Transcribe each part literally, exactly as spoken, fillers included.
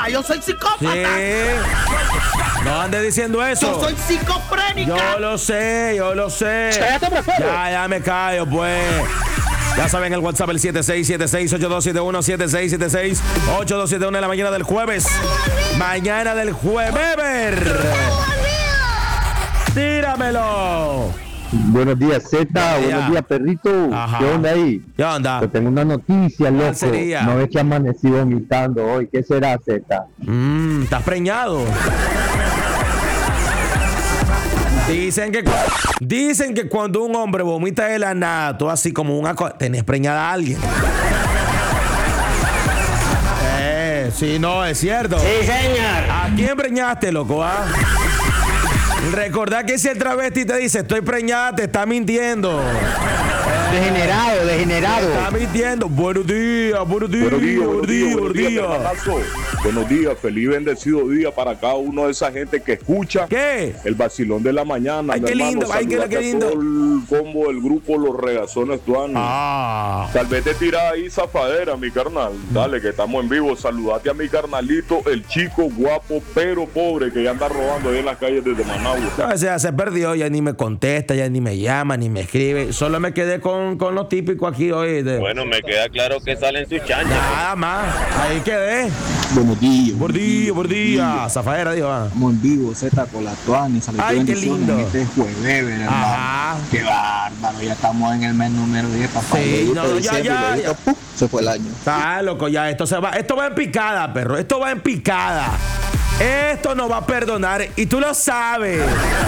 Yo soy psicópata. Sí. No andes diciendo eso. Yo soy psicofrénica. Yo lo sé, yo lo sé. Ya, ya me callo, pues. Ya saben, el WhatsApp, el siete seis siete seis, ocho dos siete uno, siete seis siete seis, ocho dos siete uno en la mañana del jueves. Mañana del jueves. Tíramelo. Buenos días, Z. Buenos días, perrito. Ajá. ¿Qué onda ahí? ¿Qué onda? Te tengo una noticia, loco. Sería? No ves que amanecí vomitando hoy. ¿Qué será, Z? Mmm, ¿estás preñado? Dicen que, dicen que cuando un hombre vomita de la nada, todo así como una cosa, tenés preñada a alguien. Eh, sí, no, es cierto. Sí, señor. ¿A quién preñaste, loco? ¿Ah? Recordá que si el travesti te dice estoy preñada, te está mintiendo. Degenerado, degenerado. Te está mintiendo. Buenos días, buenos días, buenos días, buenos días. Buenos días, buenos días, feliz y bendecido día para cada uno de esa gente que escucha. ¿Qué? El vacilón de la mañana. Ay, qué hermano, lindo, ay, qué, qué lindo. Todo el combo del grupo Los Regazones Tuanis. Ah. Tal vez te tiras ahí zafadera, mi carnal. Dale, que estamos en vivo. Saludate a mi carnalito, el chico guapo pero pobre que ya anda robando ahí en las calles de Managua. No, o sea, se perdió, ya ni me contesta, ya ni me llama, ni me escribe. Solo me quedé con, con lo típico aquí hoy. De... Bueno, me queda claro que salen sus chanchas. Nada más, ahí quedé. Buenos días. Buenos días, buenos días. Zafadera, dijo. Ah. Estamos en vivo, Z con la Tuani. Ay, qué lindo. Este jueves, hermano. Ajá. Qué bárbaro, ya estamos en el mes número diez, papá. Sí, no, ya, ya, ya. ¡Pum! Se fue el año. Está loco, ya, esto se va, esto va en picada, perro. Esto va en picada. Esto no va a perdonar y tú lo sabes.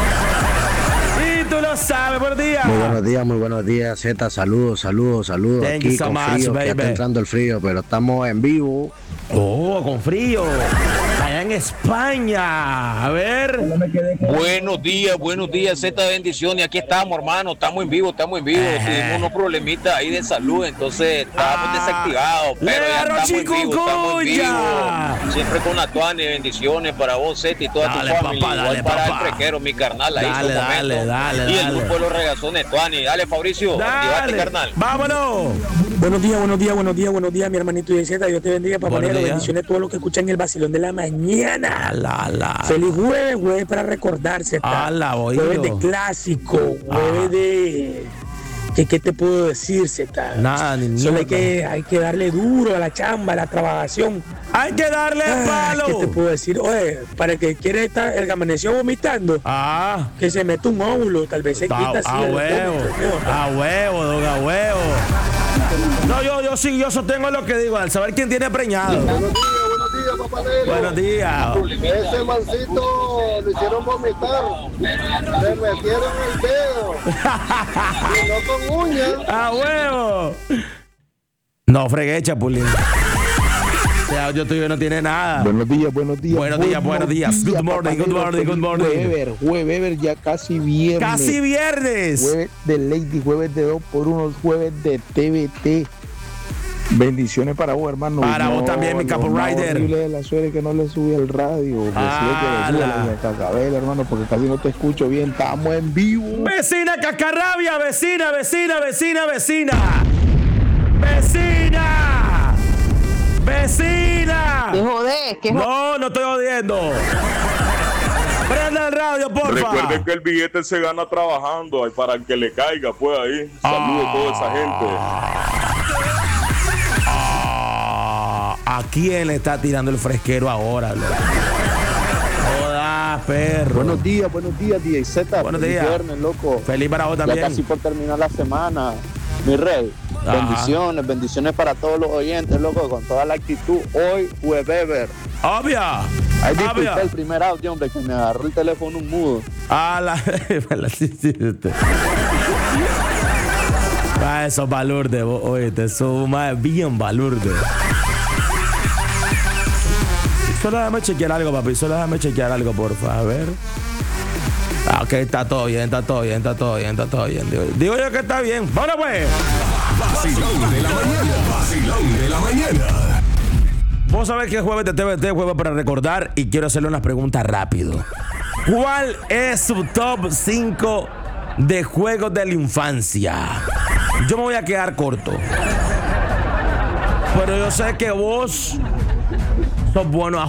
Y tú lo sabes, buenos días. Muy buenos días, muy buenos días, Z. Saludos, saludos, saludos. Thank Aquí you so con much, frío, baby. ya está entrando el frío, pero estamos en vivo. Oh, con frío. Allá en España. A ver. Buenos días, buenos días, Z bendiciones. Aquí estamos, hermano. Estamos en vivo, estamos en vivo. Ajá. Tuvimos unos problemitas ahí de salud, entonces estábamos Ah, desactivados. Pero le ya agarró estamos en vivo, estamos en chikungunya. vivo. Siempre con la Tuani, bendiciones para vos, Z, y toda Dale, tu familia. papá, Igual dale, para papá. el frequero, mi carnal. Ahí Dale, su dale, momento. dale, Y el dale. grupo de Los Regazones Tuani. Dale, Fabricio. Activate, Dale. carnal. Vámonos. Buenos días, buenos días, buenos días, buenos días, mi hermanito de Z. Dios te bendiga, Buenos papanero. días. Bendiciones a todos los que escuchan el vacilón de la mañana. La, la. Feliz jueves, jueves para recordarse. Ala, oído. Jueves de clásico, jueves Ah. de... ¿Qué, ¿Qué te puedo decir, Z? Nada, ni Solo hay mierda. que, hay que darle duro a la chamba, a la trabajación. Hay que darle Ah, palo. ¿Qué te puedo decir? Oye, para el que quiere estar, el que amaneció vomitando, Ah. que se mete un óvulo, tal vez se A, quita así. a el huevo, vómito, ¿no? a huevo, don, a huevo. No, yo, yo sí, yo sostengo lo que digo, al saber quién tiene preñado. Buenos días, buenos días, papadero. Buenos días. Ese mancito lo hicieron vomitar. Le metieron el dedo. Y no con uñas. A huevo. No fregué, Chapulín. Este audio tuyo no tiene nada. Buenos días, buenos días. Buenos días, buenos días. Good morning, good morning, good morning. Jueves, jueves, ya casi viernes. Casi viernes. Jueves de Lady, jueves de dos por uno, jueves de T V T. Bendiciones para vos, hermano. Para vos también, mi Capo lo más Rider. horrible de la suerte que no le subí el radio. Que Ah, sí, que la. le Cascabel, hermano, porque casi no te escucho bien. Estamos en vivo. Vecina Cacarrabia, vecina, vecina, vecina, vecina. Vecina. Vecina. ¿Qué jodés? ¿Qué jodés? No, no estoy jodiendo. Prenda el radio, porfa. Recuerden que el billete se gana trabajando. Ay, para el que le caiga, pues ahí. Saludos a toda esa gente. Ah, ¿a quién le está tirando el fresquero ahora, loco? Joda, perro. Buenos días, buenos días, D J Z. Buenos Feliz días. viernes, loco. Feliz para vos Ya también. casi por terminar la semana. Mi rey, Ajá. bendiciones, bendiciones para todos los oyentes, loco, con toda la actitud. Hoy, jueves, Obvia. ahí disculpé Obvia. el primer audio, hombre, que me agarró el teléfono un mudo. A la. la- sí, sí, sí. Ah, esos balurdes, vos, oíste, eso más bien balurde. Solo déjame chequear algo, papi. Solo déjame chequear algo, porfa. A ver. Ah, ok, está todo bien, está todo bien, está todo bien, está todo bien. Digo, digo yo que está bien. ¡Vámonos, pues! Vacilón de la mañana. Vacilón de la mañana. Vos sabés que es jueves de T V T, jueves para recordar, y quiero hacerle unas preguntas rápido. ¿Cuál es su top cinco de juegos de la infancia? Yo me voy a quedar corto. Pero yo sé que vos sos bueno a